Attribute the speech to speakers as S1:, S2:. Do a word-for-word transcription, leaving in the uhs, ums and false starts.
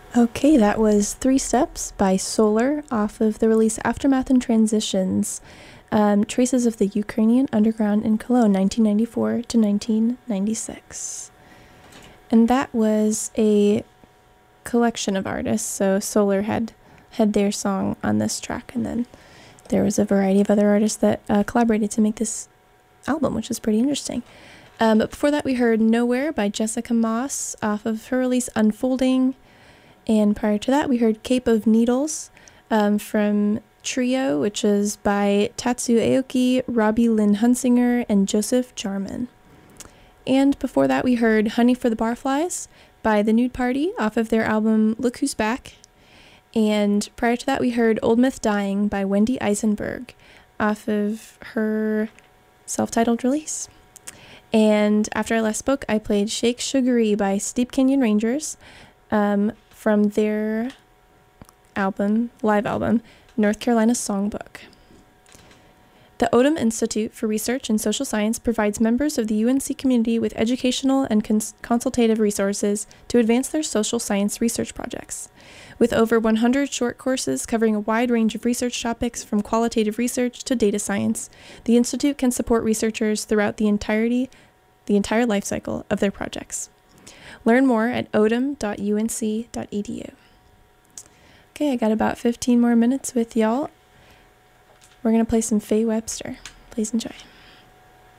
S1: Okay, that was Three Steps by Solar off of the release Aftermath and Transitions, um, Traces of the Ukrainian Underground in Cologne, nineteen ninety-four to nineteen ninety-six. And that was a collection of artists, so Solar had had their song on this track, and then there was a variety of other artists that uh, collaborated to make this album, which is pretty interesting. Um, but before that, we heard Nowhere by Jessica Moss off of her release Unfolding. And prior to that, we heard Cape of Needles um, from Trio, which is by Tatsu Aoki, Robbie Lynn Hunsinger, and Joseph Jarman. And before that, we heard Honey for the Barflies by The Nude Party off of their album Look Who's Back. And prior to that, we heard Old Myth Dying by Wendy Eisenberg off of her self-titled release. And after I last spoke, I played Shake Sugary by Steep Canyon Rangers um, from their album, live album, North Carolina Songbook. The Odum Institute for Research in Social Science provides members of the U N C community with educational and cons- consultative resources to advance their social science research projects. With over one hundred short courses covering a wide range of research topics from qualitative research to data science, the Institute can support researchers throughout the entirety, the entire life cycle of their projects. Learn more at odum dot u n c dot e d u. Okay, I got about fifteen more minutes with y'all. We're going to play some Faye Webster. Please enjoy.